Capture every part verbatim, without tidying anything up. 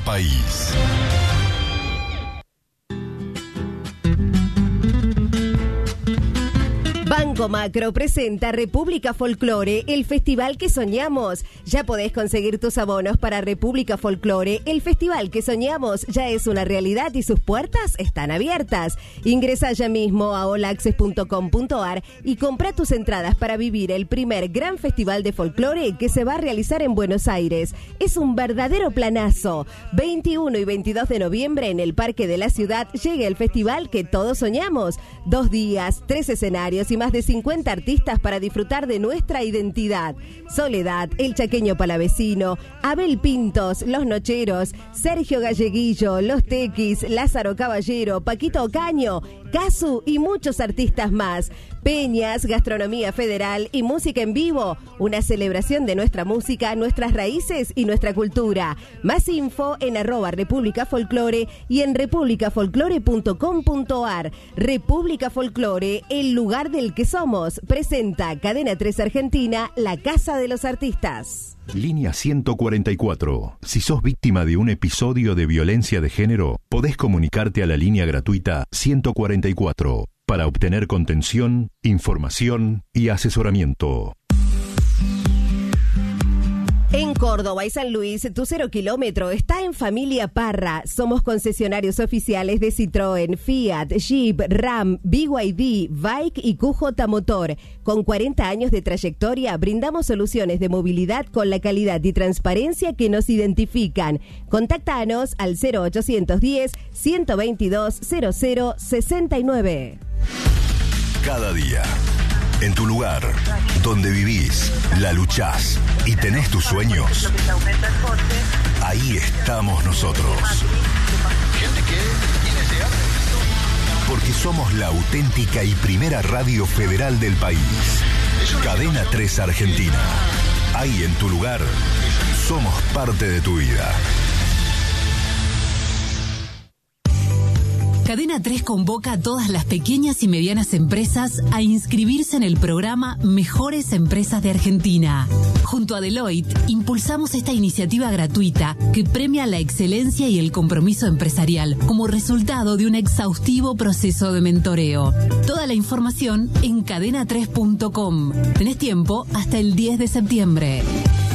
Cadena País. Banco Macro presenta República Folklore, el festival que soñamos. Ya podés conseguir tus abonos para República Folklore. El festival que soñamos ya es una realidad y sus puertas están abiertas. Ingresa ya mismo a all access punto com punto a r y compra tus entradas para vivir el primer gran festival de folclore que se va a realizar en Buenos Aires. Es un verdadero planazo. veintiuno y veintidós de noviembre en el Parque de la Ciudad llega el festival que todos soñamos. Dos días, tres escenarios y más de cincuenta artistas para disfrutar de nuestra identidad. Soledad, El Chaqueño Palavecino, Abel Pintos, Los Nocheros, Sergio Galleguillo, Los Tequis, Lázaro Caballero, Paquito Ocaño, Casu y muchos artistas más. Peñas, gastronomía federal y música en vivo. Una celebración de nuestra música, nuestras raíces y nuestra cultura. Más info en arroba República Folklore y en república folklore punto com punto a r. República Folklore, el lugar del que somos. Presenta Cadena tres Argentina, la casa de los artistas. Línea ciento cuarenta y cuatro. Si sos víctima de un episodio de violencia de género, podés comunicarte a la línea gratuita ciento cuarenta y cuatro para obtener contención, información y asesoramiento. En Córdoba y San Luis, tu cero kilómetro está en Familia Parra. Somos concesionarios oficiales de Citroën, Fiat, Jeep, Ram, B Y D, Bike y Q J Motor. Con cuarenta años de trayectoria, brindamos soluciones de movilidad con la calidad y transparencia que nos identifican. Contáctanos al cero ochocientos diez, ciento veintidós, cero cero sesenta y nueve. Cada día, en tu lugar, donde vivís, la luchás y tenés tus sueños, ahí estamos nosotros. Porque somos la auténtica y primera radio federal del país. Cadena tres Argentina. Ahí en tu lugar, somos parte de tu vida. Cadena tres convoca a todas las pequeñas y medianas empresas a inscribirse en el programa Mejores Empresas de Argentina. Junto a Deloitte, impulsamos esta iniciativa gratuita que premia la excelencia y el compromiso empresarial como resultado de un exhaustivo proceso de mentoreo. Toda la información en cadena tres punto com. Tenés tiempo hasta el diez de septiembre.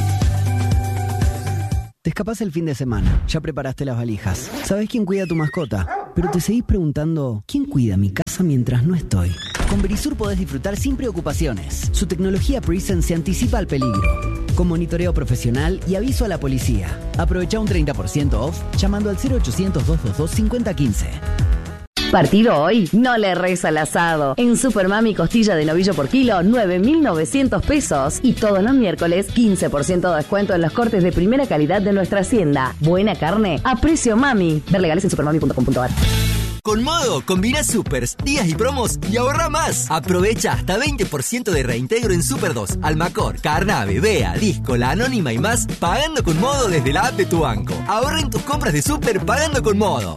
Te escapás el fin de semana, ya preparaste las valijas. ¿Sabés quién cuida a tu mascota? Pero te seguís preguntando, ¿quién cuida mi casa mientras no estoy? Con Verisur podés disfrutar sin preocupaciones. Su tecnología Presence se anticipa al peligro, con monitoreo profesional y aviso a la policía. Aprovecha un treinta por ciento off llamando al cero ochocientos, dos dos dos, cinco cero uno cinco. ¿Partido hoy? No le reza al asado. En Supermami costilla de novillo por kilo, nueve mil novecientos pesos. Y todos los miércoles, quince por ciento de descuento en los cortes de primera calidad de nuestra hacienda. Buena carne a precio mami. Ver legales en supermami punto com punto a r. Con Modo, combina supers, días y promos y ahorra más. Aprovecha hasta veinte por ciento de reintegro en Super dos, Almacor, Carnave, Bea, Disco, La Anónima y más, pagando con Modo desde la app de tu banco. Ahorra en tus compras de Super pagando con Modo.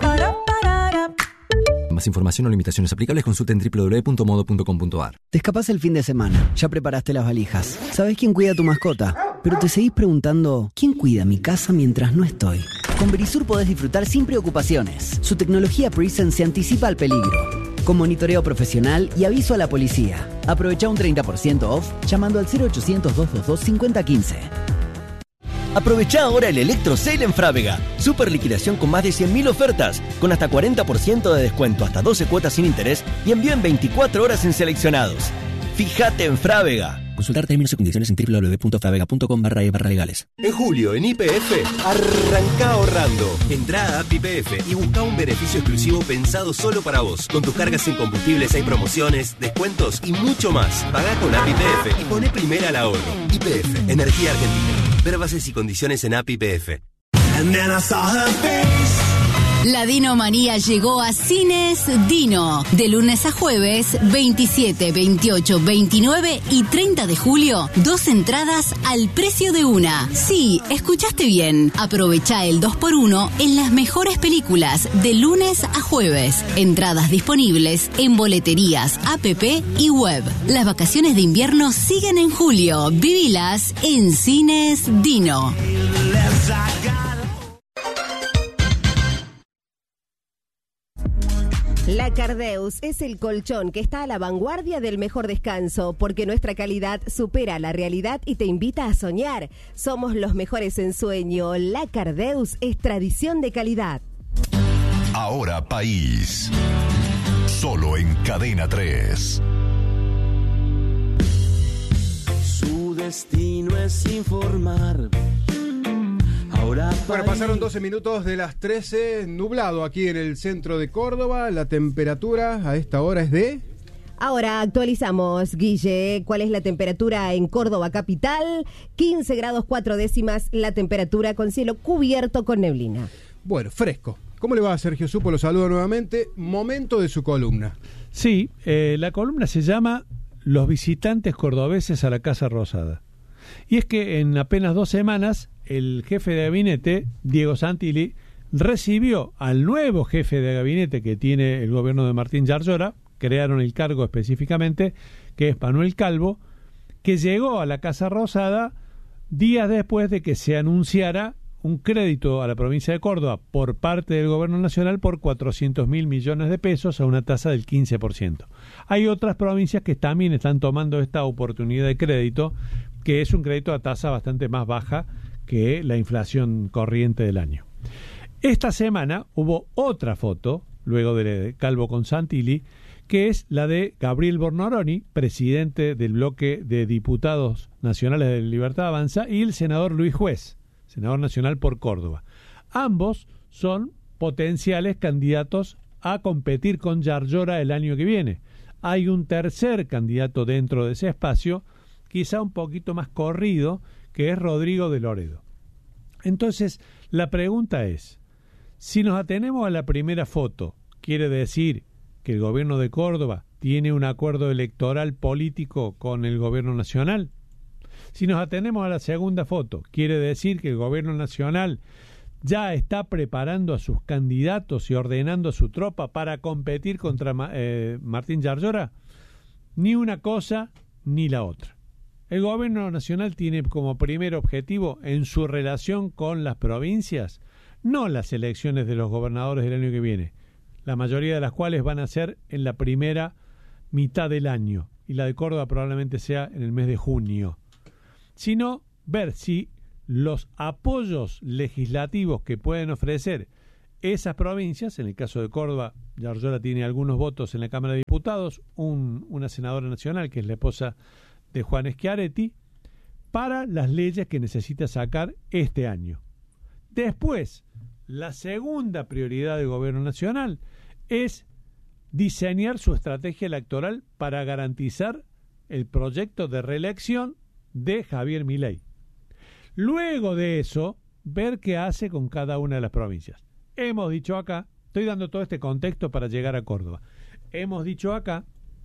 Más información o limitaciones aplicables, consulta en doble u doble u doble u punto modo punto com punto a r. Te escapás el fin de semana, ya preparaste las valijas. ¿Sabés quién cuida a tu mascota? Pero te seguís preguntando, ¿quién cuida mi casa mientras no estoy? Con Verisur podés disfrutar sin preocupaciones. Su tecnología Presence se anticipa al peligro, con monitoreo profesional y aviso a la policía. Aprovecha un treinta por ciento off llamando al cero ochocientos, dos dos dos, cinco cero uno cinco. Aprovecha ahora el Electro Sale en Frávega. Super liquidación con más de cien mil ofertas, con hasta cuarenta por ciento de descuento, hasta doce cuotas sin interés y envío en veinticuatro horas en seleccionados. Fíjate en Frávega. Consultar términos y condiciones en doble u doble u doble u punto fravega punto com barra e barra legales. En julio, en Y P F, arranca ahorrando. Entrá a App Y P F y busca un beneficio exclusivo pensado solo para vos. Con tus cargas en combustibles hay promociones, descuentos y mucho más. Pagá con App Y P F y poné primera al ahorro. Y P F, Energía Argentina. Ver bases y condiciones en App Y P F. La Dinomanía llegó a Cines Dino. De lunes a jueves, veintisiete, veintiocho, veintinueve y treinta de julio, dos entradas al precio de una. Sí, escuchaste bien. Aprovecha el dos por uno en las mejores películas de lunes a jueves. Entradas disponibles en boleterías, app y web. Las vacaciones de invierno siguen en julio. Vivilas en Cines Dino. La Cardeus es el colchón que está a la vanguardia del mejor descanso, porque nuestra calidad supera la realidad y te invita a soñar. Somos los mejores en sueño. La Cardeus es tradición de calidad. Ahora País. Solo en Cadena tres. Su destino es informar. Ahora bueno, pasaron doce minutos de las trece, nublado aquí en el centro de Córdoba. La temperatura a esta hora es de... Ahora actualizamos, Guille, ¿cuál es la temperatura en Córdoba capital? quince grados cuatro décimas la temperatura con cielo cubierto con neblina. Bueno, fresco. ¿Cómo le va a Sergio Supo? Lo saludo nuevamente. Momento de su columna. Sí, eh, la columna se llama Los visitantes cordobeses a la Casa Rosada. Y es que en apenas dos semanas el jefe de gabinete, Diego Santilli, recibió al nuevo jefe de gabinete que tiene el gobierno de Martín Yarlora, crearon el cargo específicamente, que es Manuel Calvo, que llegó a la Casa Rosada días después de que se anunciara un crédito a la provincia de Córdoba por parte del gobierno nacional por cuatrocientos mil millones de pesos a una tasa del quince por ciento. Hay otras provincias que también están tomando esta oportunidad de crédito, que es un crédito a tasa bastante más baja que la inflación corriente del año. Esta semana hubo otra foto, luego de Calvo con Santilli, que es la de Gabriel Bornoroni, presidente del bloque de diputados nacionales de Libertad Avanza, y el senador Luis Juez, senador nacional por Córdoba. Ambos son potenciales candidatos a competir con Yarlora el año que viene. Hay un tercer candidato dentro de ese espacio, quizá un poquito más corrido, que es Rodrigo de Loredo. Entonces, la pregunta es, si nos atenemos a la primera foto, ¿quiere decir que el gobierno de Córdoba tiene un acuerdo electoral político con el gobierno nacional? Si nos atenemos a la segunda foto, ¿quiere decir que el gobierno nacional ya está preparando a sus candidatos y ordenando a su tropa para competir contra eh, Martín Yarlora? Ni una cosa ni la otra. El gobierno nacional tiene como primer objetivo en su relación con las provincias, no las elecciones de los gobernadores del año que viene, la mayoría de las cuales van a ser en la primera mitad del año, y la de Córdoba probablemente sea en el mes de junio, sino ver si los apoyos legislativos que pueden ofrecer esas provincias, en el caso de Córdoba, Yarlora tiene algunos votos en la Cámara de Diputados, un, una senadora nacional que es la esposa de Juan Schiaretti, para las leyes que necesita sacar este año. Después, la segunda prioridad del gobierno nacional es diseñar su estrategia electoral para garantizar el proyecto de reelección de Javier Milei. Luego de eso, ver qué hace con cada una de las provincias. Hemos dicho acá, estoy dando todo este contexto para llegar a Córdoba, hemos dicho acá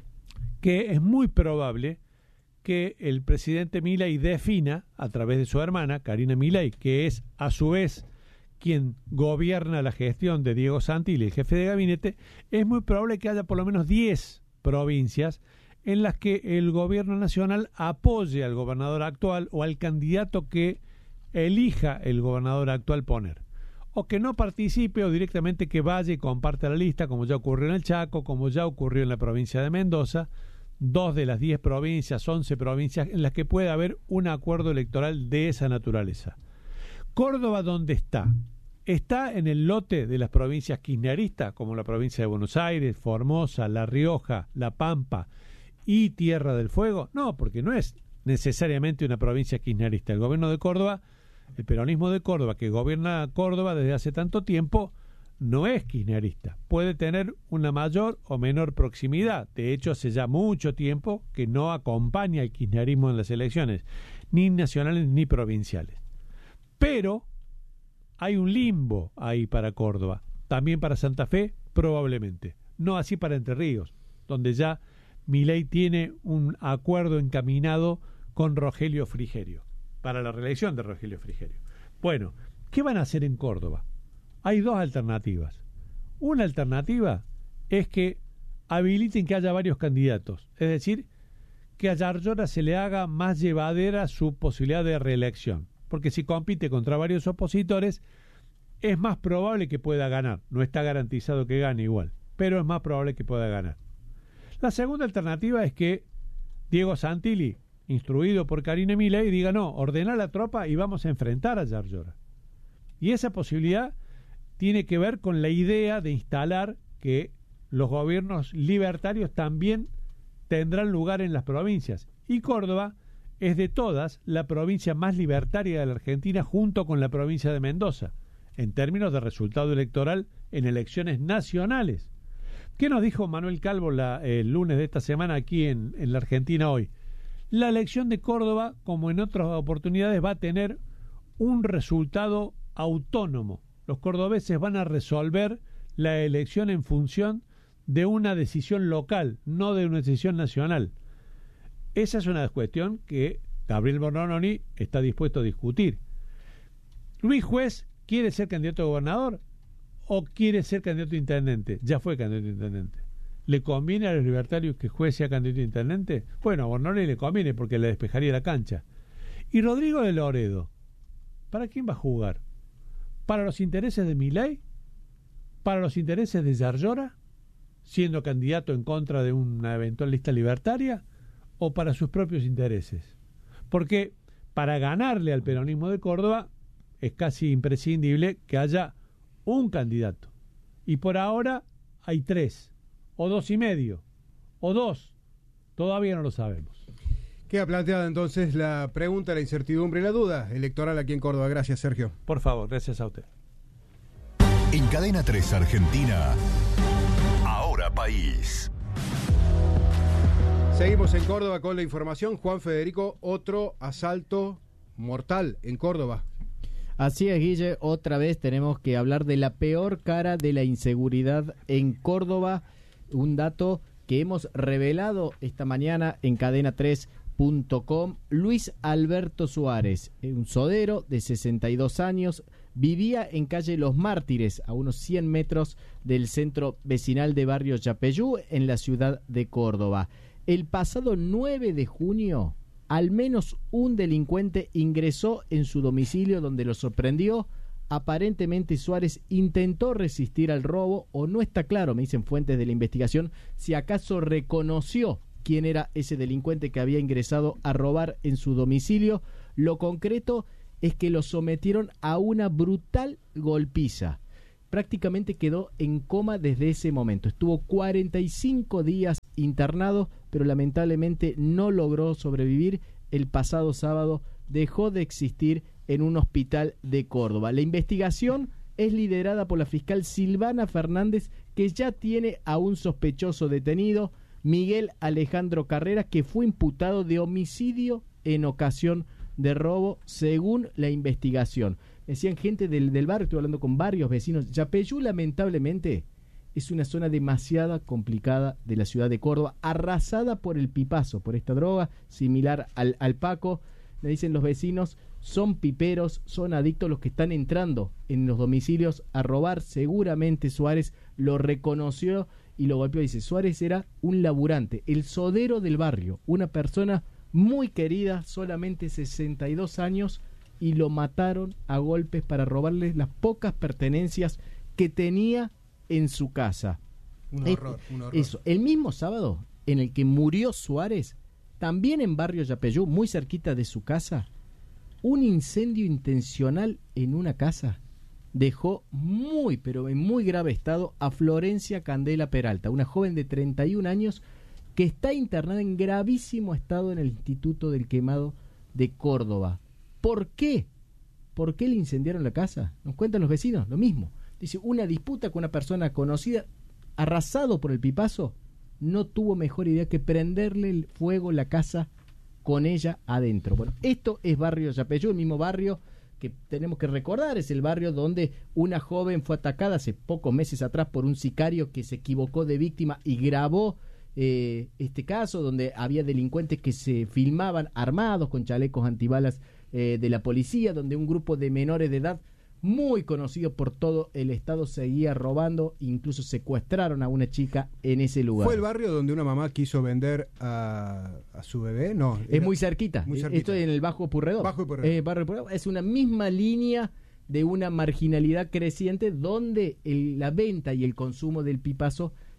que es muy probable que el presidente Milei defina, a través de su hermana, Karina Milei, que es a su vez quien gobierna la gestión de Diego Santilli, el jefe de gabinete, es muy probable que haya por lo menos diez provincias en las que el gobierno nacional apoye al gobernador actual o al candidato que elija el gobernador actual poner. O que no participe o directamente que vaya y comparte la lista, como ya ocurrió en el Chaco, como ya ocurrió en la provincia de Mendoza, dos de las diez provincias, once provincias en las que puede haber un acuerdo electoral de esa naturaleza. Córdoba, ¿dónde está? ¿Está en el lote de las provincias kirchneristas, como la provincia de Buenos Aires, Formosa, La Rioja, La Pampa y Tierra del Fuego? No, porque no es necesariamente una provincia kirchnerista. El gobierno de Córdoba, el peronismo de Córdoba, que gobierna Córdoba desde hace tanto tiempo, no es kirchnerista. Puede tener una mayor o menor proximidad. De hecho, hace ya mucho tiempo que no acompaña el kirchnerismo en las elecciones, ni nacionales ni provinciales. Pero hay un limbo ahí para Córdoba. También para Santa Fe, probablemente. No así para Entre Ríos, donde ya Milei tiene un acuerdo encaminado con Rogelio Frigerio, para la reelección de Rogelio Frigerio. Bueno, ¿qué van a hacer en Córdoba? Hay dos alternativas. Una alternativa es que habiliten que haya varios candidatos, es decir, que a Yarlora se le haga más llevadera su posibilidad de reelección, porque si compite contra varios opositores es más probable que pueda ganar, no está garantizado que gane igual, pero es más probable que pueda ganar. La segunda alternativa es que Diego Santilli, instruido por Karine Milei, diga no, ordena la tropa y vamos a enfrentar a Yarlora. Y esa posibilidad tiene que ver con la idea de instalar que los gobiernos libertarios también tendrán lugar en las provincias. Y Córdoba es de todas la provincia más libertaria de la Argentina, junto con la provincia de Mendoza, en términos de resultado electoral en elecciones nacionales. ¿Qué nos dijo Manuel Calvo la, el lunes de esta semana aquí en, en la Argentina Hoy? La elección de Córdoba, como en otras oportunidades, va a tener un resultado autónomo. Los cordobeses van a resolver la elección en función de una decisión local, no de una decisión nacional. Esa es una cuestión que Gabriel Bornoni está dispuesto a discutir. Luis Juez quiere ser candidato a gobernador o quiere ser candidato a intendente. Ya fue candidato a intendente. ¿Le conviene a los libertarios que Juez sea candidato a intendente? Bueno, a Bornoni le conviene porque le despejaría la cancha. Y Rodrigo de Loredo, ¿para quién va a jugar? ¿Para los intereses de Milei? ¿Para los intereses de Yarlora, siendo candidato en contra de una eventual lista libertaria? ¿O para sus propios intereses? Porque para ganarle al peronismo de Córdoba es casi imprescindible que haya un candidato. Y por ahora hay tres, o dos y medio, o dos. Todavía no lo sabemos. Queda planteada entonces la pregunta, la incertidumbre y la duda electoral aquí en Córdoba. Gracias, Sergio. Por favor, gracias a usted. En Cadena tres Argentina, Ahora País. Seguimos en Córdoba con la información. Juan Federico, otro asalto mortal en Córdoba. Así es, Guille, otra vez tenemos que hablar de la peor cara de la inseguridad en Córdoba, un dato que hemos revelado esta mañana en cadena tres punto com. Luis Alberto Suárez, un sodero de sesenta y dos años, vivía en calle Los Mártires, a unos cien metros del centro vecinal de barrio Yapeyú, en la ciudad de Córdoba. El pasado nueve de junio, al menos un delincuente ingresó en su domicilio, donde lo sorprendió. Aparentemente Suárez intentó resistir al robo, o no está claro, me dicen fuentes de la investigación, si acaso reconoció quién era ese delincuente que había ingresado a robar en su domicilio. Lo concreto es que lo sometieron a una brutal golpiza. Prácticamente quedó en coma desde ese momento. Estuvo cuarenta y cinco días internado, pero lamentablemente no logró sobrevivir. El pasado sábado dejó de existir en un hospital de Córdoba. La investigación es liderada por la fiscal Silvana Fernández, que ya tiene a un sospechoso detenido, Miguel Alejandro Carreras, que fue imputado de homicidio en ocasión de robo, según la investigación. Decían gente del, del barrio, estuve hablando con varios vecinos. Yapeyú, lamentablemente, es una zona demasiado complicada de la ciudad de Córdoba, arrasada por el pipazo, por esta droga, similar al, al Paco. Me dicen los vecinos, son piperos, son adictos los que están entrando en los domicilios a robar. Seguramente Suárez lo reconoció y lo golpeó. Dice, Suárez era un laburante, el sodero del barrio, una persona muy querida, solamente sesenta y dos años, y lo mataron a golpes para robarle las pocas pertenencias que tenía en su casa. Un horror, es, un horror. Eso, el mismo sábado en el que murió Suárez, también en barrio Yapeyú, muy cerquita de su casa, un incendio intencional en una casa dejó muy, pero en muy grave estado a Florencia Candela Peralta, una joven de treinta y un años que está internada en gravísimo estado en el Instituto del Quemado de Córdoba. ¿Por qué? ¿Por qué le incendiaron la casa? Nos cuentan los vecinos, lo mismo. Dice, una disputa con una persona conocida, arrasado por el pipazo, no tuvo mejor idea que prenderle el fuego la casa con ella adentro. Bueno, esto es barrio Yapeyú, el mismo barrio que tenemos que recordar, es el barrio donde una joven fue atacada hace pocos meses atrás por un sicario que se equivocó de víctima y grabó eh, este caso, donde había delincuentes que se filmaban armados con chalecos antibalas eh, de la policía, donde un grupo de menores de edad muy conocido por todo el estado seguía robando, incluso secuestraron a una chica en ese lugar. ¿Fue el barrio donde una mamá quiso vender a, a su bebé? No. Es muy cerquita. muy cerquita. Esto es en el Bajo Purredón. Bajo Purredón. Eh, barrio Purredón. Es una misma línea de una marginalidad creciente donde el, la venta y el consumo del pipazo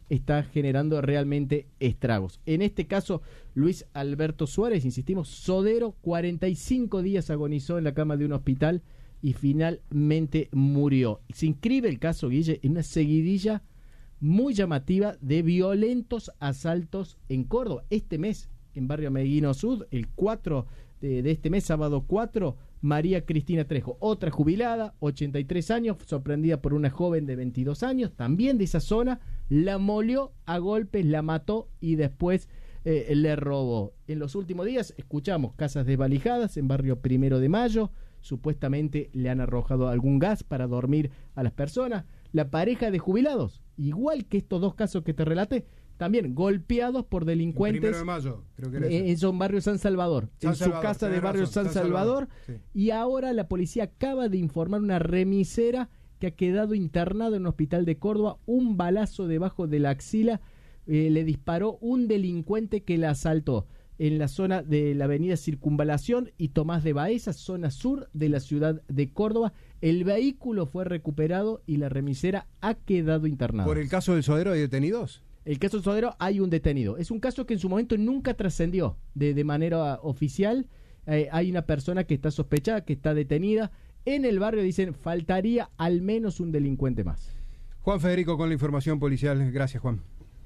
está generando realmente estragos. En este caso, Luis Alberto Suárez, insistimos, Sodero, cuarenta y cinco días agonizó en la cama de un hospital y finalmente murió. Se inscribe el caso, Guille, en una seguidilla muy llamativa de violentos asaltos en Córdoba. Este mes, en Barrio Meguino Sur, el cuatro de, de este mes, sábado cuatro, María Cristina Trejo, otra jubilada, ochenta y tres años, sorprendida por una joven de veintidós años, también de esa zona, la molió a golpes, la mató y después eh, le robó. En los últimos días escuchamos casas desvalijadas en Barrio Primero de Mayo, supuestamente le han arrojado algún gas para dormir a las personas. La pareja de jubilados, igual que estos dos casos que te relaté, también golpeados por delincuentes. Primero de Mayo, creo que era eh, en son Barrio San Salvador, San en Salvador, su casa de Barrio razón, San, San Salvador, Salvador sí. Y ahora la policía acaba de informar una remisera que ha quedado internada en un hospital de Córdoba, un balazo debajo de la axila, eh, le disparó un delincuente que la asaltó en la zona de la avenida Circunvalación y Tomás de Baeza, zona sur de la ciudad de Córdoba. El vehículo fue recuperado y la remisera ha quedado internada. ¿Por el caso del Sodero hay detenidos? El caso del Sodero hay un detenido. Es un caso que en su momento nunca trascendió de, de manera oficial. Eh, hay una persona que está sospechada, que está detenida. En el barrio dicen, faltaría al menos un delincuente más. Juan Federico con la información policial. Gracias, Juan.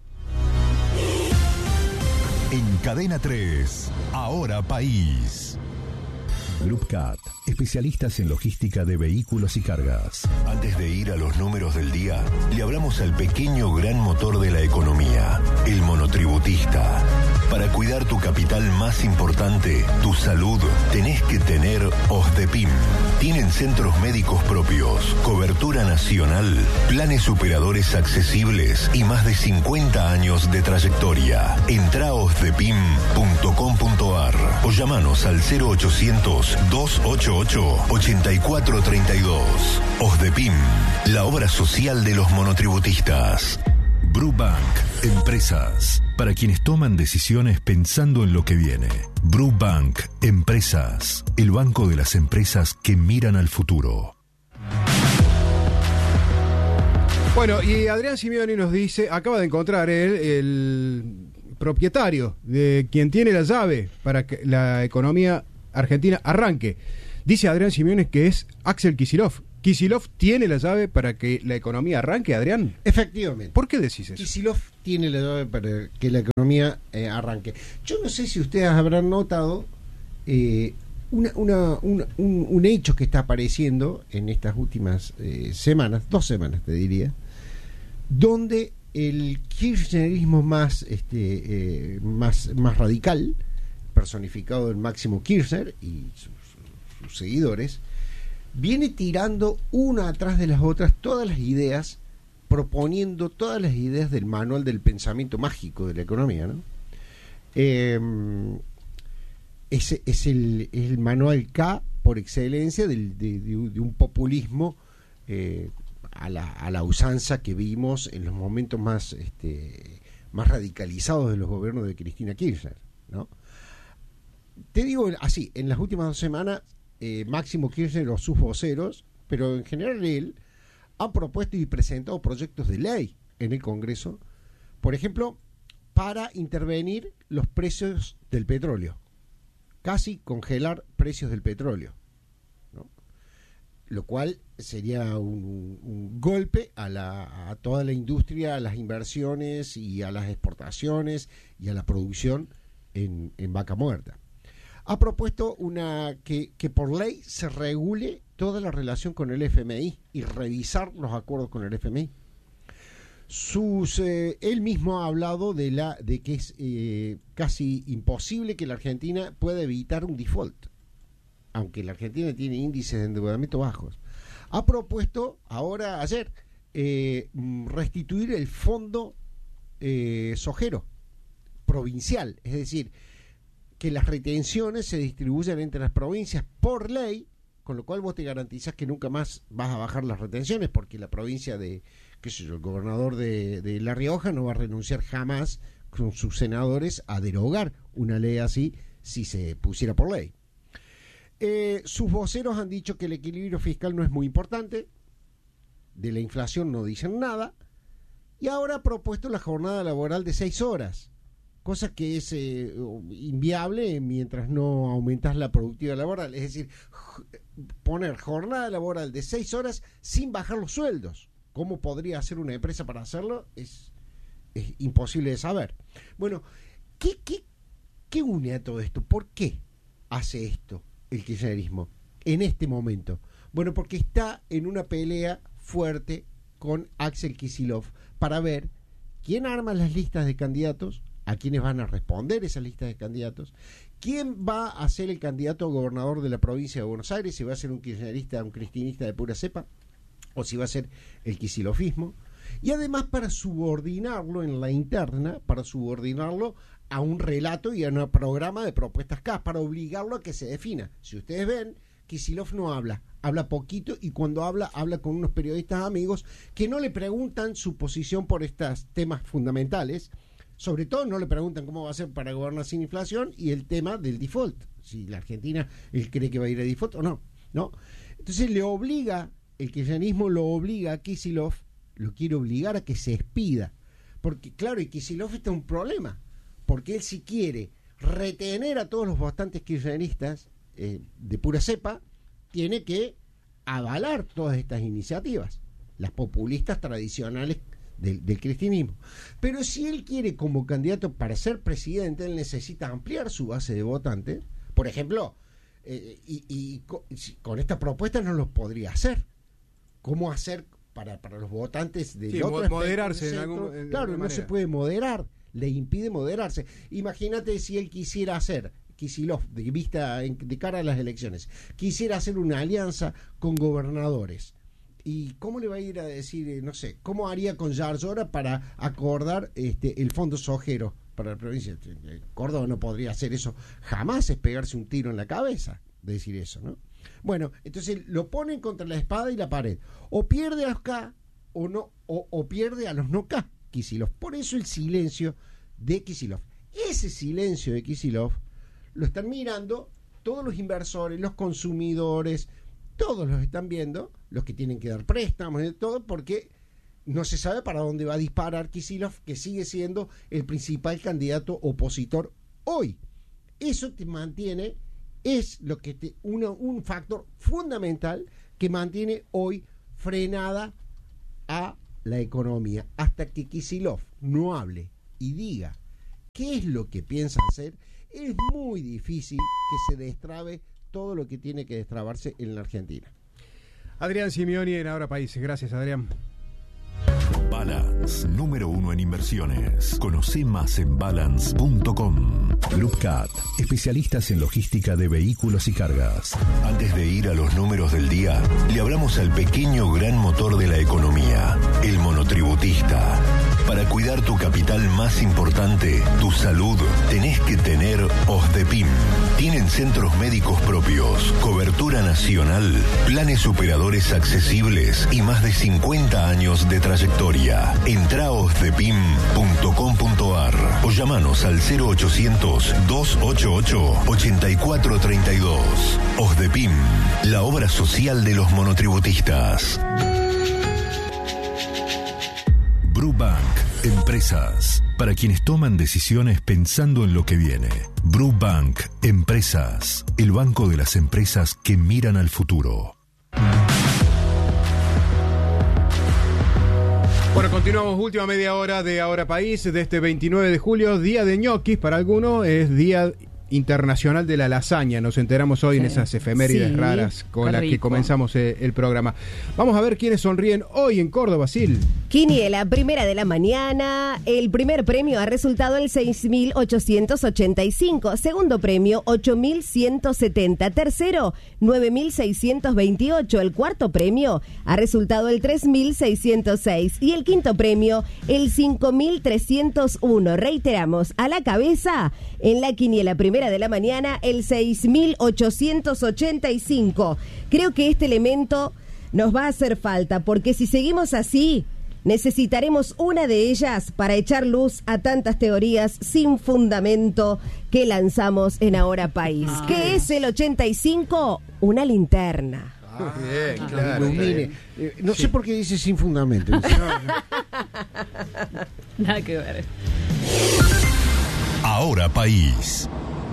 En Cadena tres, Ahora País. Group Cat, especialistas en logística de vehículos y cargas. Antes de ir a los números del día, le hablamos al pequeño gran motor de la economía, el monotributista. Para cuidar tu capital más importante, tu salud, tenés que tener OSDEPIM. Tienen centros médicos propios, cobertura nacional, planes superadores accesibles y más de cincuenta años de trayectoria. Entra a osdepim punto com punto ar o llamanos al cero ochocientos, dos ochenta y ocho, ochenta y cuatro treinta y dos. OSDEPIM, la obra social de los monotributistas. Brubank, Empresas, para quienes toman decisiones pensando en lo que viene. Brubank, Empresas, el banco de las empresas que miran al futuro. Bueno, y Adrián Simeoni nos dice, acaba de encontrar él, el propietario de quien tiene la llave para que la economía argentina arranque. Dice Adrián Simeoni que es Axel Kicillof. ¿Kicillof tiene la llave para que la economía arranque, Adrián? Efectivamente. ¿Por qué decís eso? Kicillof tiene la llave para que la economía eh, arranque. Yo no sé si ustedes habrán notado eh, una, una, una, un, un hecho que está apareciendo en estas últimas eh, semanas, dos semanas te diría, donde el kirchnerismo más, este, eh, más, más radical, personificado en Máximo Kirchner y sus, sus seguidores, viene tirando una atrás de las otras todas las ideas, proponiendo todas las ideas del manual del pensamiento mágico de la economía, ¿no? Eh, ese es el, el manual K por excelencia del, de, de, de un populismo eh, a, la, a la usanza que vimos en los momentos más, este, más radicalizados de los gobiernos de Cristina Kirchner, ¿no? Te digo así, en las últimas dos semanas Eh, Máximo Kirchner o sus voceros, pero en general él, han propuesto y presentado proyectos de ley en el Congreso, por ejemplo, para intervenir los precios del petróleo, casi congelar precios del petróleo, ¿no? Lo cual sería un, un golpe a, la, a toda la industria, a las inversiones y a las exportaciones y a la producción en, en vaca muerta. Ha propuesto una que, que por ley se regule toda la relación con el F M I y revisar los acuerdos con el F M I. Sus, eh, él mismo ha hablado de la de que es eh, casi imposible que la Argentina pueda evitar un default, aunque la Argentina tiene índices de endeudamiento bajos. Ha propuesto ahora, ayer, eh, restituir el fondo eh, sojero provincial, es decir, que las retenciones se distribuyan entre las provincias por ley, con lo cual vos te garantizás que nunca más vas a bajar las retenciones, porque la provincia de, qué sé yo, el gobernador de, de La Rioja no va a renunciar jamás con sus senadores a derogar una ley así si se pusiera por ley. Eh, sus voceros han dicho que el equilibrio fiscal no es muy importante, de la inflación no dicen nada, y ahora ha propuesto la jornada laboral de seis horas, cosa que es eh, inviable mientras no aumentas la productividad laboral. Es decir, poner jornada laboral de seis horas sin bajar los sueldos. ¿Cómo podría hacer una empresa para hacerlo? Es, es imposible de saber. Bueno, ¿qué, qué, qué une a todo esto? ¿Por qué hace esto el kirchnerismo en este momento? Bueno, porque está en una pelea fuerte con Axel Kicillof para ver quién arma las listas de candidatos, a quiénes van a responder esas listas de candidatos, quién va a ser el candidato a gobernador de la provincia de Buenos Aires, si va a ser un kirchnerista, un cristinista de pura cepa, o si va a ser el kicilofismo, y además para subordinarlo en la interna, para subordinarlo a un relato y a un programa de propuestas K, para obligarlo a que se defina. Si ustedes ven, Kicillof no habla, habla poquito, y cuando habla, habla con unos periodistas amigos que no le preguntan su posición por estos temas fundamentales. Sobre todo no le preguntan cómo va a ser para gobernar sin inflación y el tema del default, si la Argentina, él cree que va a ir a default o no, ¿no? Entonces le obliga, el kirchnerismo lo obliga a Kicillof, lo quiere obligar a que se expida, porque claro, y Kicillof está un problema, porque él si quiere retener a todos los votantes kirchneristas eh, de pura cepa, tiene que avalar todas estas iniciativas, las populistas tradicionales Del, del cristianismo. Pero si él quiere como candidato para ser presidente, él necesita ampliar su base de votantes. Por ejemplo, eh, y, y con, con esta propuesta no lo podría hacer. ¿Cómo hacer para, para los votantes de sí, otro moderarse centro? en algún, en claro, no manera. se puede moderar, le impide moderarse. Imagínate si él quisiera hacer, Kicillof, de vista en, de cara a las elecciones, quisiera hacer una alianza con gobernadores. ¿Y cómo le va a ir a decir, eh, no sé, cómo haría con Yarlora para acordar este, el fondo sojero para la provincia? Córdoba no podría hacer eso jamás, es pegarse un tiro en la cabeza de decir eso, ¿no? Bueno, entonces lo ponen contra la espada y la pared. O pierde a los K o, no, o, o pierde a los no K, Kicillof. Por eso el silencio de Kicillof. Ese silencio de Kicillof lo están mirando todos los inversores, los consumidores, todos los están viendo, los que tienen que dar préstamos y todo, porque no se sabe para dónde va a disparar Kicillof, que sigue siendo el principal candidato opositor hoy. Eso te mantiene, es lo que te, una, un factor fundamental que mantiene hoy frenada a la economía. Hasta que Kicillof no hable y diga qué es lo que piensa hacer, es muy difícil que se destrabe todo lo que tiene que destrabarse en la Argentina. Adrián Simeoni en Ahora País. Gracias, Adrián. Balance, número uno en inversiones. Conoce más en balance punto com. Group Cat, especialistas en logística de vehículos y cargas. Antes de ir a los números del día, le hablamos al pequeño gran motor de la economía, el monotributista. Para cuidar tu capital más importante, tu salud, tenés que tener OSDEPIM. Tienen centros médicos propios, cobertura nacional, planes superadores accesibles y más de cincuenta años de trayectoria. Entrá a osdepim punto com punto ar o llamanos al cero ochocientos, dos ochenta y ocho, ochenta y cuatro treinta y dos. OSDEPIM, la obra social de los monotributistas. Brubank, empresas, para quienes toman decisiones pensando en lo que viene. Brubank, empresas, el banco de las empresas que miran al futuro. Bueno, continuamos última media hora de Ahora País de este veintinueve de julio, día de ñoquis para algunos, es día internacional de la lasaña. Nos enteramos hoy sí. en esas efemérides sí, raras con las que comenzamos eh, el programa. Vamos a ver quiénes sonríen hoy en Córdoba, Sil. Quiniela, primera de la mañana. El primer premio ha resultado el seis mil ochocientos ochenta y cinco. Segundo premio, ocho mil ciento setenta. Tercero, nueve mil seiscientos veintiocho. El cuarto premio ha resultado el tres mil seiscientos seis. Y el quinto premio, el cinco mil trescientos uno. Reiteramos, a la cabeza en la quiniela primera de la mañana, el seis mil ochocientos ochenta y cinco. Creo que este elemento nos va a hacer falta, porque si seguimos así, necesitaremos una de ellas para echar luz a tantas teorías sin fundamento que lanzamos en Ahora País. Ah. ¿Qué es el ochenta y cinco? Una linterna. Ah, bien, claro. Ilumine. Eh, no Sí. sé por qué dice sin fundamento. Dice, no, no. Nada que ver. Ahora País.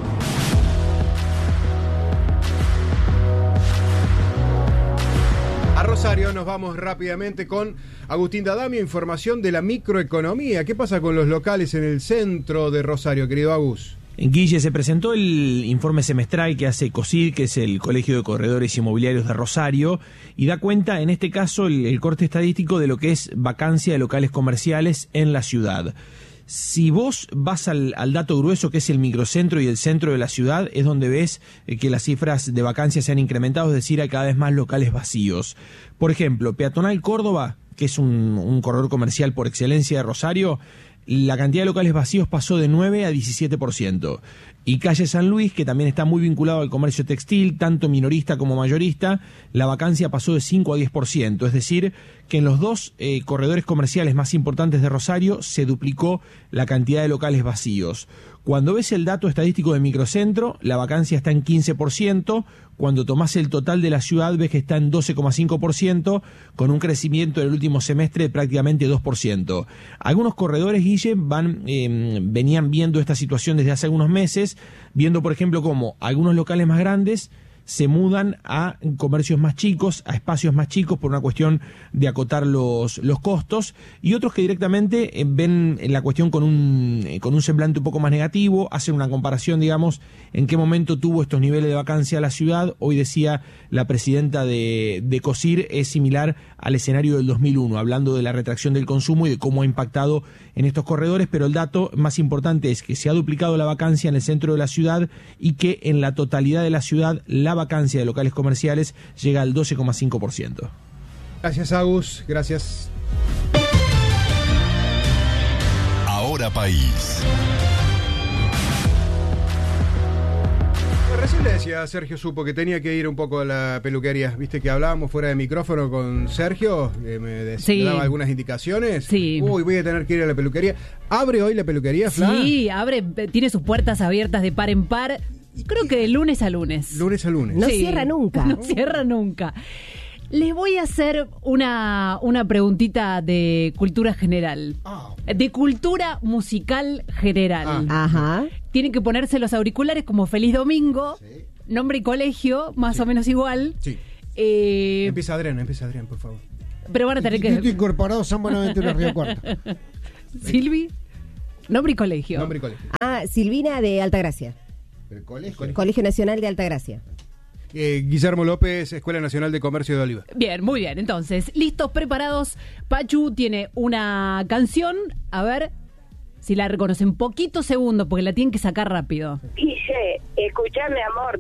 A Rosario nos vamos rápidamente con Agustín D'Adamio, información de la microeconomía. ¿Qué pasa con los locales en el centro de Rosario, querido Agus? Guille, se presentó el informe semestral que hace COSID, que es el Colegio de Corredores Inmobiliarios de Rosario, y da cuenta, en este caso, el, el corte estadístico de lo que es vacancia de locales comerciales en la ciudad. Si vos vas al, al dato grueso, que es el microcentro y el centro de la ciudad, es donde ves eh, que las cifras de vacancia se han incrementado, es decir, hay cada vez más locales vacíos. Por ejemplo, Peatonal Córdoba, que es un, un corredor comercial por excelencia de Rosario, la cantidad de locales vacíos pasó de nueve a diecisiete por ciento. Y Calle San Luis, que también está muy vinculado al comercio textil, tanto minorista como mayorista, la vacancia pasó de cinco a diez por ciento. Es decir, que en los dos eh, corredores comerciales más importantes de Rosario se duplicó la cantidad de locales vacíos. Cuando ves el dato estadístico de microcentro, la vacancia está en quince por ciento. Cuando tomás el total de la ciudad, ves que está en doce coma cinco por ciento, con un crecimiento del último semestre de prácticamente dos por ciento. Algunos corredores, Guille, van, eh, venían viendo esta situación desde hace algunos meses, viendo, por ejemplo, cómo algunos locales más grandes se mudan a comercios más chicos, a espacios más chicos por una cuestión de acotar los, los costos, y otros que directamente eh, ven la cuestión con un, eh, con un semblante un poco más negativo, hacen una comparación, digamos, en qué momento tuvo estos niveles de vacancia la ciudad. Hoy decía la presidenta de, de COSIR, es similar al escenario del dos mil uno, hablando de la retracción del consumo y de cómo ha impactado en estos corredores, pero el dato más importante es que se ha duplicado la vacancia en el centro de la ciudad y que en la totalidad de la ciudad la vacancia de locales comerciales llega al doce coma cinco por ciento. Gracias, Agus. Gracias. Ahora País. Recién le decía a Sergio Supo que tenía que ir un poco a la peluquería. Viste que hablábamos fuera de micrófono con Sergio, eh, me, decía, Sí. me daba algunas indicaciones. Sí. Uy, voy a tener que ir a la peluquería. ¿Abre hoy la peluquería, Fla? Sí, abre, tiene sus puertas abiertas de par en par. Creo que de lunes a lunes. Lunes a lunes. No cierra nunca. No cierra nunca. Les voy a hacer una, una preguntita de cultura general. De cultura musical general. Ajá. Tienen que ponerse los auriculares como Feliz Domingo, nombre y colegio, más o menos igual. Sí. Eh, Empieza Adrián, empieza Adrián, por favor. pero van a tener Instituto que... Incorporado San Buenaventura Río Cuarto. Silvi, nombre y colegio. Nombre y colegio. Ah, Silvina de Altagracia. El colegio. Colegio Nacional de Altagracia. Eh, Guillermo López, Escuela Nacional de Comercio de Oliva. Bien, muy bien. Entonces, listos, preparados. Pachu tiene una canción. A ver si la reconocen. Poquito segundo, porque la tienen que sacar rápido. Guille, escuchame, amor.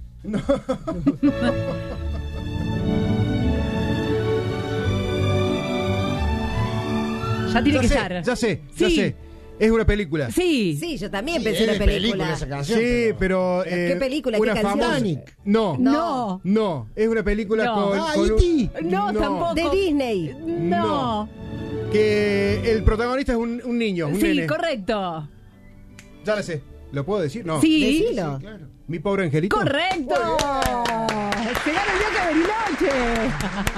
Ya tiene Ya que sé, estar. Ya sé, ya Sí. sé. Es una película. Sí. Sí, yo también Sí, pensé en es una de película. película esa canción. Sí, pero... ¿Pero eh, qué película, una qué canción? famosa- Titanic. No, No. no. Es una película No. con... Ah, con un- E T No, tampoco. De Disney. No. Que el protagonista es un, un niño, un Sí, nene. correcto. Ya lo sé. ¿Lo puedo decir? No. Sí. Decilo. Mi pobre angelito. Correcto. Se gana el viaje de Bariloche.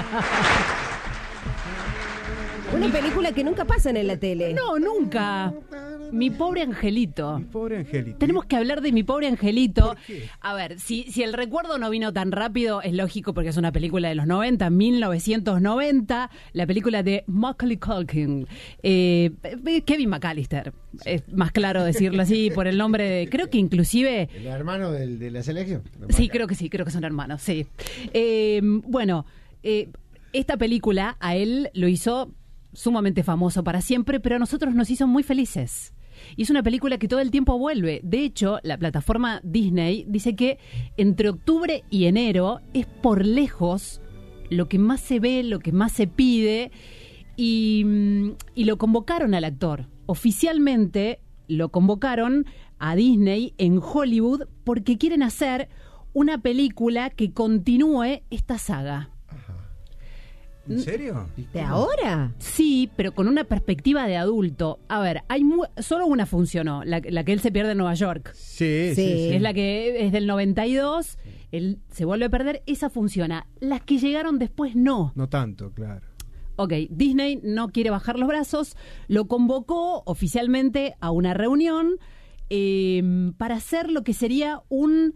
Una película que nunca pasan en la tele. No, nunca. Mi pobre angelito. Mi pobre angelito. Tenemos que hablar de Mi pobre angelito. A ver, si, si el recuerdo no vino tan rápido, es lógico porque es una película de los noventa, mil novecientos noventa, la película de Macaulay Culkin. Eh, Kevin McAllister, es más claro decirlo así por el nombre de... Creo que inclusive... ¿El hermano del, de la selección? Sí, creo que sí, creo que son hermanos, sí. Eh, bueno, eh, esta película a él lo hizo sumamente famoso para siempre, pero a nosotros nos hizo muy felices. Y es una película que todo el tiempo vuelve. De hecho, la plataforma Disney dice que entre octubre y enero es por lejos lo que más se ve, lo que más se pide, y, y lo convocaron al actor. Oficialmente lo convocaron a Disney en Hollywood porque quieren hacer una película que continúe esta saga. ¿En serio? ¿De ahora? Sí, pero con una perspectiva de adulto. A ver, hay mu- solo una funcionó, la, la que él se pierde en Nueva York. Sí, sí, sí. Es la que es del noventa y dos, él se vuelve a perder, esa funciona. Las que llegaron después no. No tanto, claro. Ok, Disney no quiere bajar los brazos, lo convocó oficialmente a una reunión eh, para hacer lo que sería un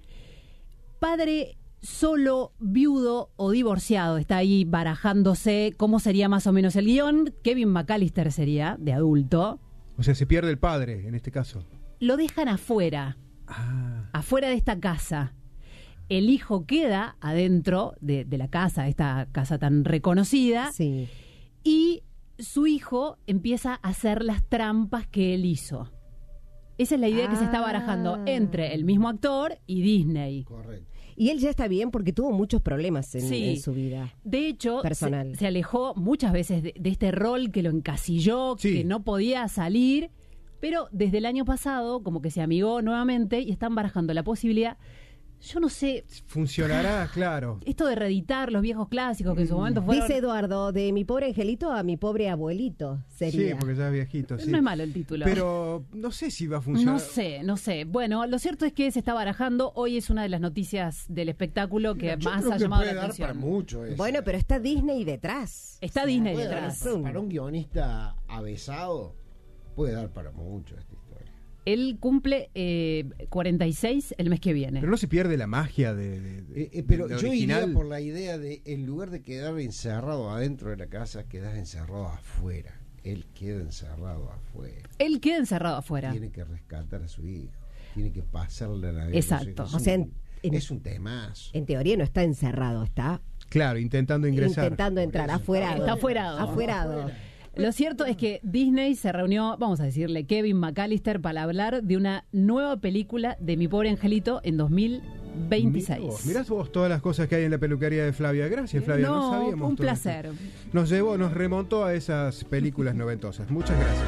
padre solo, viudo o divorciado. Está ahí barajándose cómo sería más o menos el guión. Kevin McAllister sería, de adulto. O sea, se pierde el padre, en este caso. Lo dejan afuera, Ah. afuera de esta casa. El hijo queda adentro de, de la casa, esta casa tan reconocida. Sí. Y su hijo empieza a hacer las trampas que él hizo. Esa es la idea que se está barajando entre el mismo actor y Disney. Correcto. Y él ya está bien porque tuvo muchos problemas en, Sí. en su vida. De hecho, personal. Se, se alejó muchas veces de, de este rol que lo encasilló, Sí. que no podía salir, pero desde el año pasado como que se amigó nuevamente y están barajando la posibilidad. Yo no sé, Funcionará, claro. esto de reeditar los viejos clásicos que en su momento fueron... Dice Eduardo, de mi pobre angelito a mi pobre abuelito sería. Sí, porque ya es viejito, sí. No es malo el título. Pero no sé si va a funcionar. No sé, no sé. Bueno, lo cierto es que se está barajando. Hoy es una de las noticias del espectáculo que Yo más creo ha que llamado puede la dar atención. para mucho eso. Bueno, pero está Disney detrás. Está Disney Puede detrás. dar para un guionista avesado, puede dar para mucho esta historia. Él cumple eh, cuarenta y seis el mes que viene. Pero no se pierde la magia de, de- de- Eh, eh, pero de yo original. iría por la idea de, en lugar de quedar encerrado adentro de la casa, quedas encerrado afuera. Él queda encerrado afuera. Él queda encerrado afuera. Tiene que rescatar a su hijo. Tiene que pasarle la vida. Exacto. Es O sea, un- en- en- es un temazo. En teoría no está encerrado, está Claro, intentando ingresar. intentando entrar afuera. Está afuerado. Afuerado. Lo cierto es que Disney se reunió, vamos a decirle, Kevin McAllister, para hablar de una nueva película de Mi Pobre Angelito en dos mil veintiséis. Mirá vos, mirá vos todas las cosas que hay en la peluquería de Flavia. Gracias, Flavia. No, No, sabíamos un todo placer. esto. Nos llevó, nos remontó a esas películas noventosas. Muchas gracias.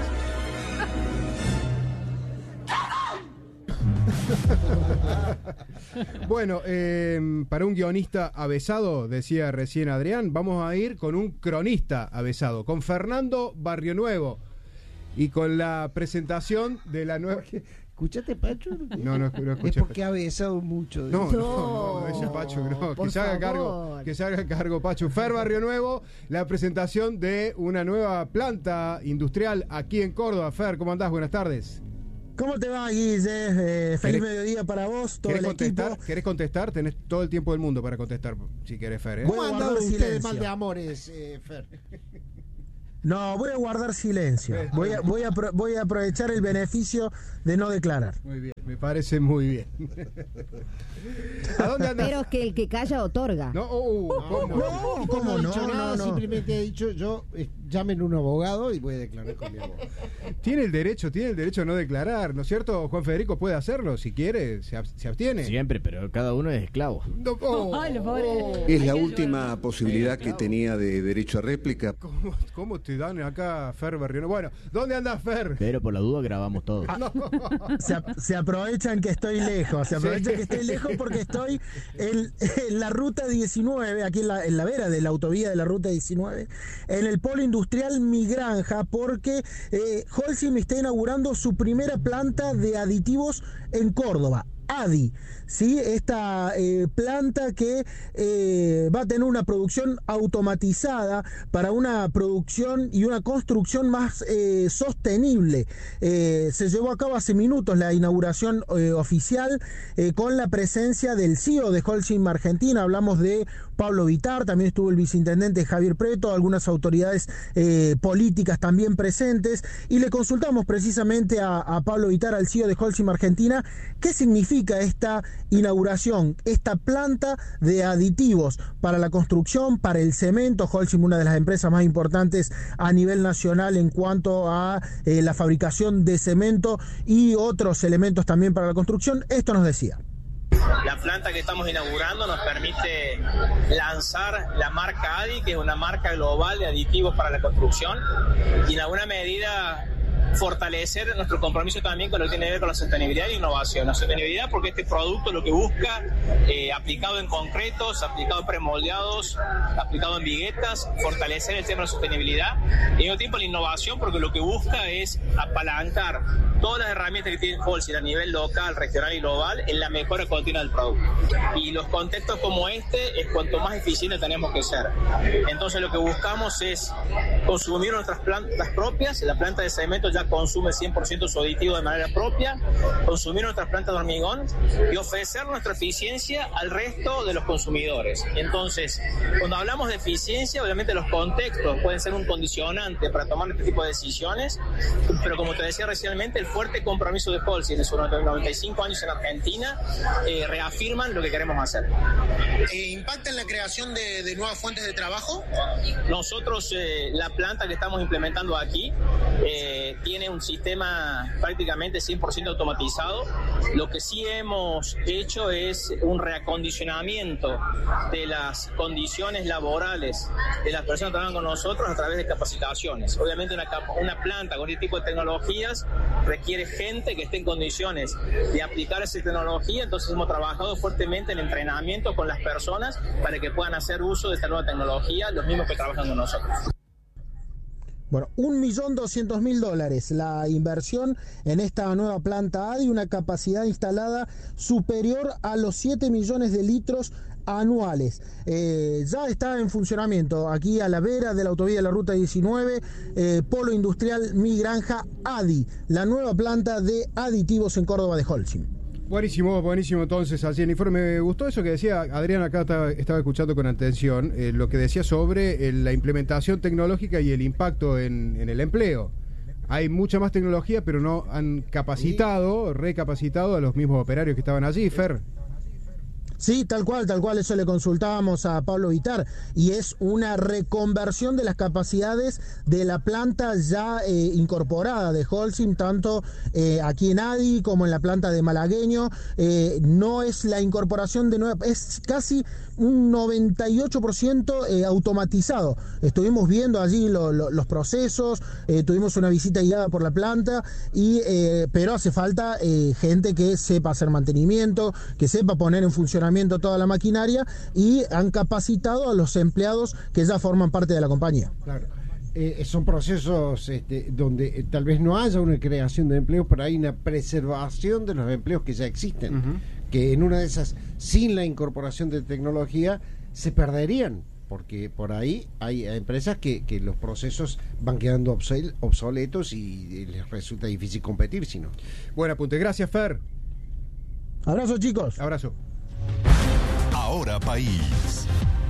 Bueno, eh, para un guionista avesado, decía recién Adrián, vamos a ir con un cronista avesado, con Fernando Barrionuevo y con la presentación de la nueva... ¿Escuchaste, Pacho? No, no, no escuché. Es porque ha besado mucho. No, no, no, no, ese Pacho, no, por que se haga favor. cargo, que se haga cargo Pacho. Fer Barrionuevo, la presentación de una nueva planta industrial aquí en Córdoba. Fer, ¿cómo andás? Buenas tardes. ¿Cómo te va, Guille? Eh, feliz mediodía para vos, todo ¿Querés el contestar? equipo. ¿Querés contestar? Tenés todo el tiempo del mundo para contestar, si querés, Fer. ¿eh? ¿Cómo Voy a han guardar dado ustedes silencio. mal de amores, eh, Fer? No, voy a guardar silencio. Voy a, voy, a, pro- voy a aprovechar el beneficio de no declarar. Muy bien, me parece muy bien. ¿A dónde andas? Pero es que el que calla otorga. No, oh, ¿cómo? No, ¿cómo no he no? dicho nada, No, no. simplemente he dicho yo, eh, llamen a un abogado y voy a declarar con mi abogado. Tiene el derecho, tiene el derecho a no declarar, ¿no es cierto? Juan Federico puede hacerlo, si quiere, se, ab- se abstiene. Siempre, pero cada uno es esclavo. No, oh, Ay, los pobres. oh. Es la última posibilidad que tenía de derecho a réplica. ¿Cómo, cómo te dan acá, Fer Barrionuevo? Bueno, ¿dónde andás, Fer? Pero por la duda grabamos todo. No. Se, ap- se aprovechan que estoy lejos, se aprovechan Sí. que estoy lejos porque estoy en, en la ruta diecinueve, aquí en la, en la vera de la autovía de la ruta diecinueve, en el polo industrial Mi Granja, porque eh, Holcim está inaugurando su primera planta de aditivos en Córdoba. ADI, ¿sí? Esta eh, planta que eh, va a tener una producción automatizada para una producción y una construcción más eh, sostenible. Eh, se llevó a cabo hace minutos la inauguración eh, oficial eh, con la presencia del C E O de Holcim Argentina. Hablamos de Pablo Vitar, también estuvo el viceintendente Javier Preto, algunas autoridades eh, políticas también presentes, y le consultamos precisamente a, a Pablo Vitar, al C E O de Holcim Argentina, qué significa esta inauguración, esta planta de aditivos para la construcción, para el cemento. Holcim, una de las empresas más importantes a nivel nacional en cuanto a eh, la fabricación de cemento y otros elementos también para la construcción. Esto nos decía. La planta que estamos inaugurando nos permite lanzar la marca ADI, que es una marca global de aditivos para la construcción, y en alguna medida fortalecer nuestro compromiso también con lo que tiene que ver con la sostenibilidad e innovación. La sostenibilidad porque este producto lo que busca, eh, aplicado en concretos, aplicado en premoldeados, aplicado en viguetas, fortalecer el tema de la sostenibilidad, y al mismo tiempo la innovación porque lo que busca es apalancar todas las herramientas que tiene Holcim a nivel local, regional y global en la mejora continua del producto. Y los contextos como este es cuanto más eficiente tenemos que ser. Entonces lo que buscamos es consumir nuestras plantas propias. La planta de cemento ya consume cien por ciento su aditivo de manera propia, consumir nuestras plantas de hormigón y ofrecer nuestra eficiencia al resto de los consumidores. Entonces, cuando hablamos de eficiencia, obviamente los contextos pueden ser un condicionante para tomar este tipo de decisiones, pero como te decía recientemente, el fuerte compromiso de Holcim en sus noventa y cinco años en Argentina eh, reafirman lo que queremos hacer. Eh, ¿Impacta en la creación de, de nuevas fuentes de trabajo? Nosotros, eh, la planta que estamos implementando aquí eh, tiene un sistema prácticamente cien por ciento automatizado. Lo que sí hemos hecho es un reacondicionamiento de las condiciones laborales de las personas que trabajan con nosotros a través de capacitaciones. Obviamente una, una planta con este tipo de tecnologías requiere gente que esté en condiciones de aplicar esa tecnología, entonces hemos trabajado fuertemente en entrenamiento con las personas para que puedan hacer uso de esta nueva tecnología, los mismos que trabajan con nosotros. Bueno, un millón doscientos mil dólares la inversión en esta nueva planta A D I, una capacidad instalada superior a los siete millones de litros anuales. Eh, ya está en funcionamiento aquí a la vera de la autovía de la Ruta diecinueve, eh, Polo Industrial Mi Granja A D I, la nueva planta de aditivos en Córdoba de Holcim. Buenísimo, buenísimo. Entonces, así el informe, me gustó eso que decía Adrián, acá estaba, estaba escuchando con atención, eh, lo que decía sobre eh, la implementación tecnológica y el impacto en, en el empleo. Hay mucha más tecnología, pero no han capacitado, recapacitado a los mismos operarios que estaban allí, Fer. Sí, tal cual, tal cual, eso le consultábamos a Pablo Vitar, y es una reconversión de las capacidades de la planta ya eh, incorporada de Holcim, tanto eh, aquí en A D I como en la planta de Malagueño. Eh, no es la incorporación de nueva, es casi un noventa y ocho por ciento eh, automatizado. Estuvimos viendo allí lo, lo, los procesos, eh, tuvimos una visita guiada por la planta, y eh, pero hace falta eh, gente que sepa hacer mantenimiento, que sepa poner en funcionamiento toda la maquinaria, y han capacitado a los empleados que ya forman parte de la compañía. Claro. Eh, son procesos este, donde eh, tal vez no haya una creación de empleos, pero hay una preservación de los empleos que ya existen, uh-huh. que en una de esas, sin la incorporación de tecnología, se perderían, porque por ahí hay empresas que, que los procesos van quedando obsol- obsoletos y, y les resulta difícil competir, si no. Buen apunte, gracias, Fer. Abrazo, chicos. Abrazo. Ahora País.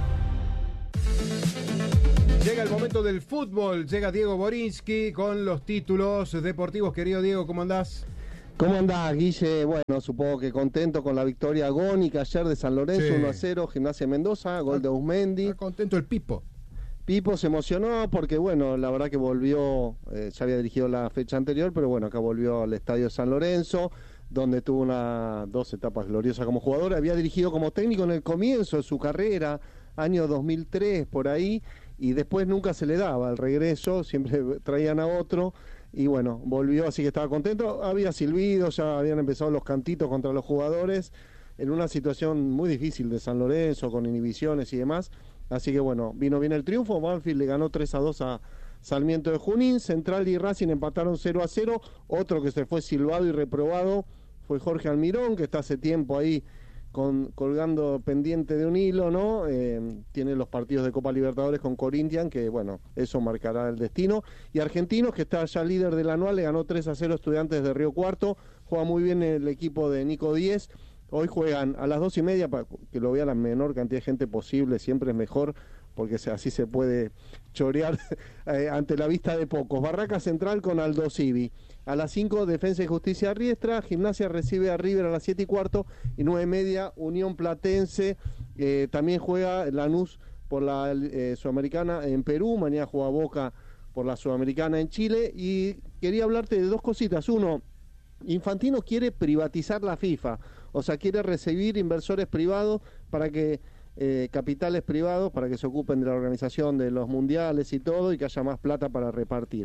Llega el momento del fútbol, llega Diego Borinsky con los títulos deportivos. Querido Diego, ¿cómo andás? ¿Cómo andás, Guille? Bueno, supongo que contento con la victoria agónica ayer de San Lorenzo, sí. uno a cero, Gimnasia Mendoza, gol de Usmendi. Está contento el Pipo. Pipo se emocionó porque, bueno, la verdad que volvió, eh, ya había dirigido la fecha anterior, pero bueno, acá volvió al estadio San Lorenzo, donde tuvo una, dos etapas gloriosas como jugador. Había dirigido como técnico en el comienzo de su carrera, año dos mil tres, por ahí, y después nunca se le daba el regreso, siempre traían a otro, y bueno, volvió, así que estaba contento. Había silbido, ya habían empezado los cantitos contra los jugadores, en una situación muy difícil de San Lorenzo, con inhibiciones y demás, así que bueno, vino bien el triunfo. Banfield le ganó tres a dos a Sarmiento de Junín. Central y Racing empataron cero a cero. Otro que se fue silbado y reprobado fue Jorge Almirón, que está hace tiempo ahí con, colgando pendiente de un hilo, ¿no? Eh, tiene los partidos de Copa Libertadores con Corinthians, que bueno, eso marcará el destino. Y Argentinos, que está ya líder del anual, le ganó tres a cero Estudiantes de Río Cuarto. Juega muy bien el equipo de Nico Díez. Hoy juegan a las dos y media, para que lo vea la menor cantidad de gente posible, siempre es mejor, porque así se puede chorear eh, ante la vista de pocos. Barraca Central con Aldo Civi. A las cinco, Defensa y Justicia Riestra. Gimnasia recibe a River a las siete y cuarto. Y nueve y media, Unión Platense. Eh, también juega Lanús por la eh, Sudamericana en Perú. Mañana juega Boca por la Sudamericana en Chile. Y quería hablarte de dos cositas. Uno, Infantino quiere privatizar la FIFA. O sea, quiere recibir inversores privados para que... Eh, capitales privados para que se ocupen de la organización de los mundiales y todo, y que haya más plata para repartir.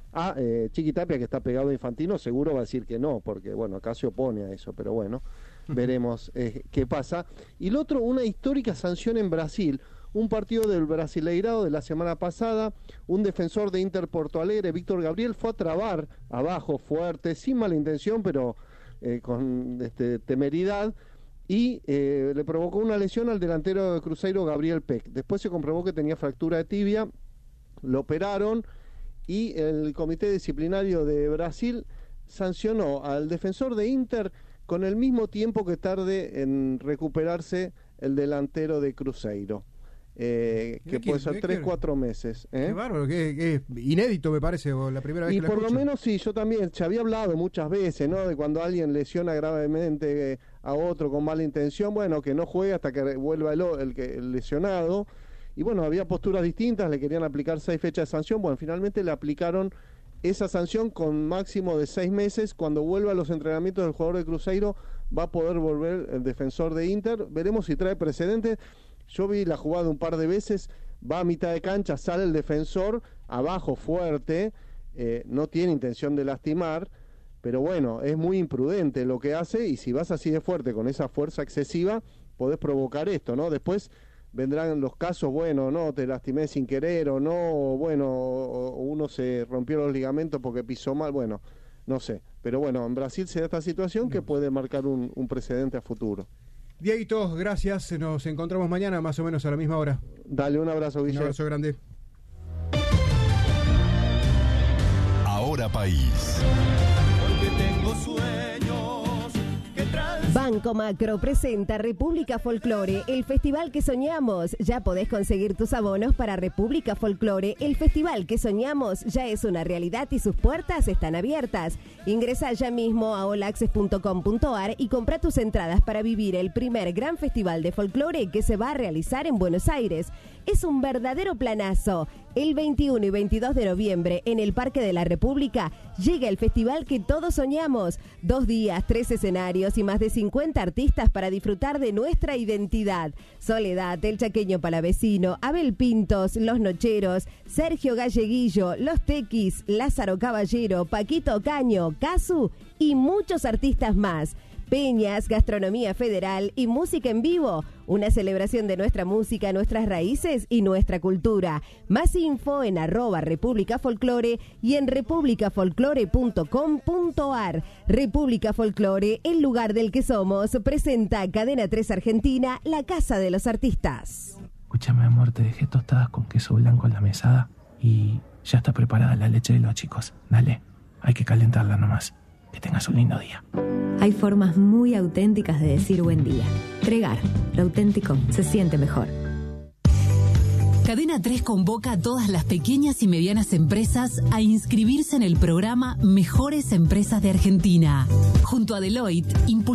Ah, eh, Chiqui Tapia, que está pegado a Infantino, seguro va a decir que no, porque bueno, acá se opone a eso, pero bueno, veremos eh, qué pasa. Y lo otro, una histórica sanción en Brasil, un partido del Brasileirao de la semana pasada, un defensor de Inter Porto Alegre, Víctor Gabriel, fue a trabar abajo fuerte, sin mala intención, pero eh, con este, temeridad, y eh, le provocó una lesión al delantero de Cruzeiro, Gabriel Peck. Después se comprobó que tenía fractura de tibia, lo operaron, y el Comité Disciplinario de Brasil sancionó al defensor de Inter con el mismo tiempo que tarde en recuperarse el delantero de Cruzeiro. Eh, que puede ser tres, cuatro meses. ¿eh? Qué bárbaro, que, que inédito me parece, o la primera vez y que lo por escucho. lo menos sí, yo también, se había hablado muchas veces, ¿no? De cuando alguien lesiona gravemente a otro con mala intención, bueno, que no juegue hasta que vuelva el, el, el lesionado. Y bueno, había posturas distintas, le querían aplicar seis fechas de sanción, bueno, finalmente le aplicaron esa sanción con máximo de seis meses. Cuando vuelva a los entrenamientos del jugador de Cruzeiro va a poder volver el defensor de Inter. Veremos si trae precedentes. Yo vi la jugada un par de veces, va a mitad de cancha, sale el defensor, abajo fuerte, eh, no tiene intención de lastimar, pero bueno, es muy imprudente lo que hace, y si vas así de fuerte, con esa fuerza excesiva, podés provocar esto, ¿no? Después vendrán los casos, bueno, no, te lastimé sin querer, o no, o bueno, o uno se rompió los ligamentos porque pisó mal, bueno, no sé. Pero bueno, en Brasil se da esta situación que puede marcar un, un precedente a futuro. Dieguito, gracias. Nos encontramos mañana más o menos a la misma hora. Dale un abrazo, Guille. Un abrazo grande. Ahora País. Porque tengo sueños que traen... Banco Macro presenta República Folklore, el festival que soñamos. Ya podés conseguir tus abonos para República Folklore. El festival que soñamos ya es una realidad y sus puertas están abiertas. Ingresa ya mismo a all access punto com punto a r y compra tus entradas para vivir el primer gran festival de folclore que se va a realizar en Buenos Aires. Es un verdadero planazo. El veintiuno y veintidós de noviembre, en el Parque de la República, llega el festival que todos soñamos. Dos días, tres escenarios y más de cincuenta artistas para disfrutar de nuestra identidad. Soledad, El Chaqueño Palavecino, Abel Pintos, Los Nocheros, Sergio Galleguillo, Los Tequis, Lázaro Caballero, Paquito Caño, Casu y muchos artistas más. Peñas, gastronomía federal y música en vivo. Una celebración de nuestra música, nuestras raíces y nuestra cultura. Más info en arroba República Folklore y en república folklore punto com punto a r. República Folklore, el lugar del que somos, presenta Cadena tres Argentina, la casa de los artistas. Escúchame, amor, te dejé tostadas con queso blanco en la mesada y ya está preparada la leche de los chicos. Dale, hay que calentarla nomás. Que tengas un lindo día. Hay formas muy auténticas de decir buen día. Tregar, lo auténtico se siente mejor. Cadena tres convoca a todas las pequeñas y medianas empresas a inscribirse en el programa Mejores Empresas de Argentina. Junto a Deloitte, impulsamos